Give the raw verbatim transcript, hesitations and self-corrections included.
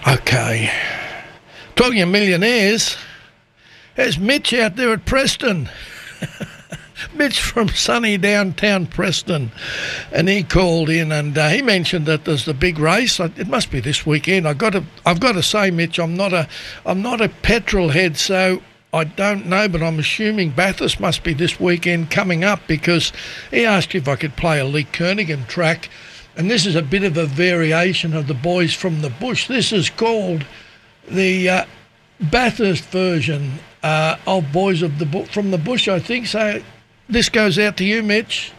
Okay. Talking of millionaires, there's Mitch out there at Preston. Mitch from sunny downtown Preston, and he called in and uh, he mentioned that there's the big race. It must be this weekend. I got to, I've got to say, Mitch, I'm not a, I'm not a petrol head, so I don't know, but I'm assuming Bathurst must be this weekend coming up, because he asked if I could play a Lee Kernaghan track, and this is a bit of a variation of the Boys from the Bush. This is called the uh, Bathurst version uh, of Boys of the Bu- from the Bush, I think. So this goes out to you, Mitch.